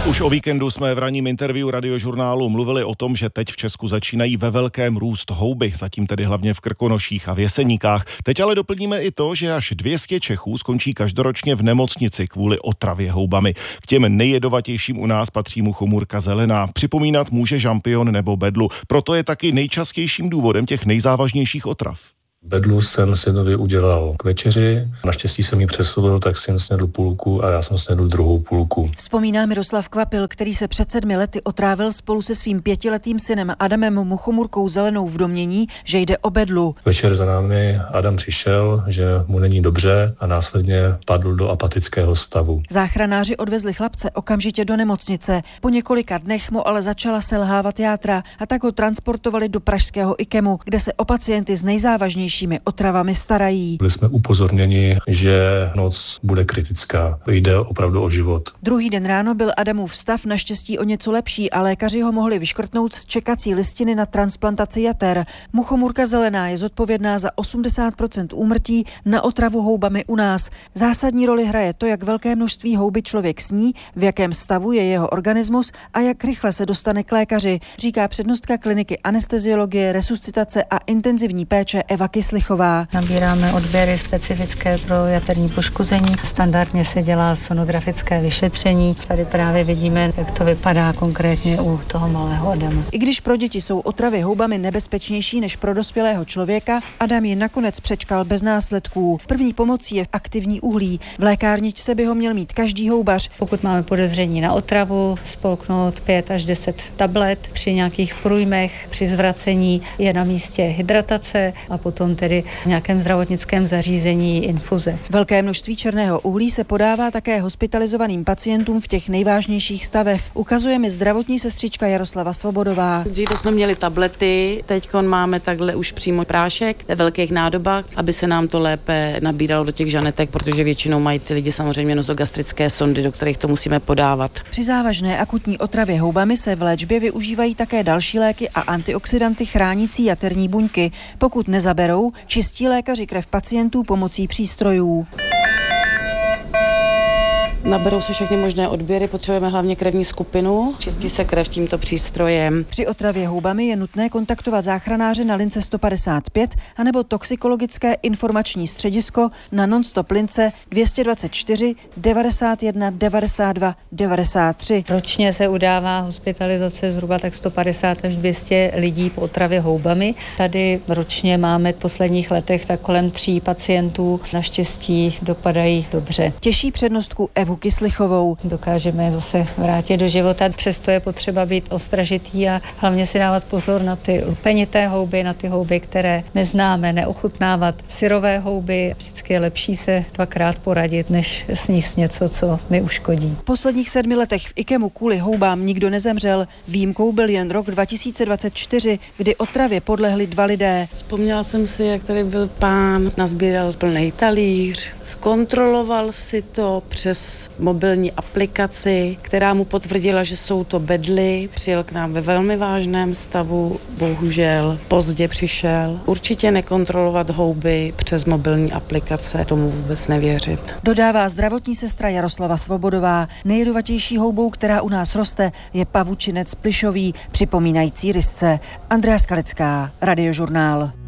Už o víkendu jsme v ranním interview Radiožurnálu mluvili o tom, že teď v Česku začínají ve velkém růst houby, zatím tedy hlavně v Krkonoších a v Jeseníkách. Teď ale doplníme i to, že až 200 Čechů skončí každoročně v nemocnici kvůli otravě houbami. K těm nejjedovatějším u nás patří muchomůrka zelená. Připomínat může žampion nebo bedlu. Proto je taky nejčastějším důvodem těch nejzávažnějších otrav. Bedlu jsem synovi udělal k večeři, naštěstí jsem ji přesunul, tak syn snědl půlku a já jsem snědl druhou půlku. Vzpomíná Miroslav Kvapil, který se před 7 lety otrávil spolu se svým 5letým synem Adamem muchomůrkou zelenou v domnění, že jde o bedlu. Večer za námi Adam přišel, že mu není dobře a následně padl do apatického stavu. Záchranáři odvezli chlapce okamžitě do nemocnice. Po několika dnech mu ale začala selhávat játra a tak ho transportovali do pražského IKEMu, kde se o pacienty s nejzávažnějšími otravami starají. Byli jsme upozorněni, že noc bude kritická. Jde opravdu o život. Druhý den ráno byl Adamův stav naštěstí o něco lepší a lékaři ho mohli vyškrtnout z čekací listiny na transplantaci jater. Muchomůrka zelená je zodpovědná za 80% úmrtí na otravu houbami u nás. Zásadní roli hraje to, jak velké množství houby člověk sní, v jakém stavu je jeho organismus a jak rychle se dostane k lékaři, říká přednostka kliniky anesteziologie, resuscitace a intenzivní péče Eva Kyslichová. Nabíráme odběry specifické pro jaterní poškození. Standardně se dělá sonografické vyšetření. Tady právě vidíme, jak to vypadá konkrétně u toho malého Adama. I když pro děti jsou otravy houbami nebezpečnější než pro dospělého člověka, Adam ji nakonec přečkal bez následků. První pomocí je aktivní uhlí. V lékárničce by ho měl mít každý houbař. Pokud máme podezření na otravu, spolknout 5 až 10 tablet. Při nějakých průjmech, při zvracení je na místě hydratace a potom tedy v nějakém zdravotnickém zařízení infuze. Velké množství černého uhlí se podává také hospitalizovaným pacientům v těch nejvážnějších stavech. Ukazuje mi zdravotní sestřička Jaroslava Svobodová. Dříve jsme měli tablety, teď máme takhle už přímo prášek ve velkých nádobách, aby se nám to lépe nabíralo do těch žanetek, protože většinou mají ty lidi samozřejmě nosogastrické sondy, do kterých to musíme podávat. Při závažné akutní otravě houbami se v léčbě využívají také další léky a antioxidanty chránící jaterní buňky. Pokud nezaberou, čistí lékaři krev pacientů pomocí přístrojů. Naberou se všechny možné odběry, potřebujeme hlavně krevní skupinu, čistí se krev tímto přístrojem. Při otravě houbami je nutné kontaktovat záchranáře na lince 155 anebo toxikologické informační středisko na non-stop lince 224 91 92 93. Ročně se udává hospitalizace zhruba tak 150 až 200 lidí po otravě houbami. Tady ročně máme v posledních letech tak kolem 3 pacientů. Naštěstí dopadají dobře. Těší přednostku Evu Kyslichovou. Dokážeme je zase vrátit do života, přesto je potřeba být ostražitý a hlavně si dávat pozor na ty lupenité houby, na ty houby, které neznáme, neochutnávat syrové houby. Vždycky je lepší se 2krát poradit, než sníst něco, co mi uškodí. V posledních 7 letech v IKEMu kvůli houbám nikdo nezemřel. Výjimkou byl jen rok 2024, kdy otravě podlehli 2 lidé. Vzpomněla jsem si, jak tady byl pán, nazbíral plný talíř, zkontroloval si to přes mobilní aplikaci, která mu potvrdila, že jsou to bedly. Přijel k nám ve velmi vážném stavu, bohužel pozdě přišel. Určitě nekontrolovat houby přes mobilní aplikace, tomu vůbec nevěřit. Dodává zdravotní sestra Jaroslava Svobodová. Nejjedovatější houbou, která u nás roste, je pavučinec plyšový, připomínající rysce. Andrea Skalická, Radiožurnál.